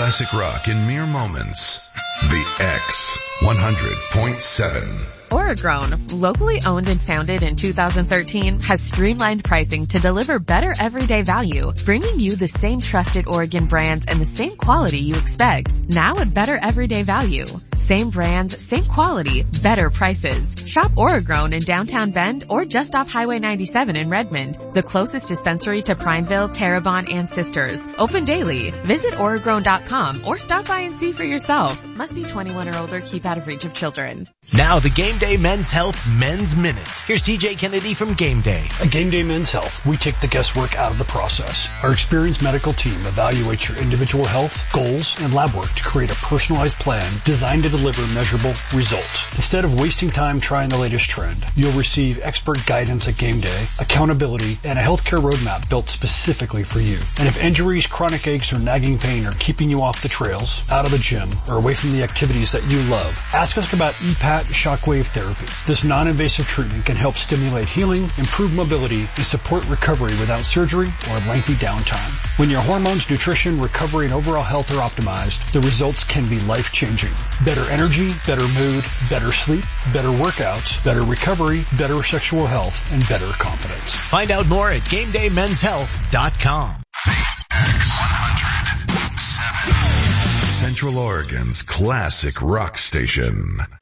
classic rock in mere moments. The X 100.7. Oragrown, locally owned and founded in 2013, has streamlined pricing to deliver better everyday value, bringing you the same trusted Oregon brands and the same quality you expect, now at better everyday value. Same brands, same quality, better prices. Shop Oragrown in downtown Bend or just off Highway 97 in Redmond, the closest dispensary to Prineville, Terrebonne, and Sisters. Open daily. Visit Oragrown.com or stop by and see for yourself. Must be 21 or older. Keep out of reach of children. Now the Game Day Men's Health Men's Minute. Here's TJ Kennedy from Game Day. At Game Day Men's Health, we take the guesswork out of the process. Our experienced medical team evaluates your individual health, goals, and lab work to create a personalized plan designed to deliver measurable results. Instead of wasting time trying the latest trend, you'll receive expert guidance at Game Day, accountability, and a healthcare roadmap built specifically for you. And if injuries, chronic aches, or nagging pain are keeping you off the trails, out of the gym, or away from the activities that you love, ask us about EPAT shockwave therapy. This non-invasive treatment can help stimulate healing, improve mobility, and support recovery without surgery or lengthy downtime. When your hormones, nutrition, recovery, and overall health are optimized, the results can be life-changing. Better energy, better mood, better sleep, better workouts, better recovery, better sexual health, and better confidence. Find out more at GameDayMen'sHealth.com. X100.7. Central Oregon's classic rock station.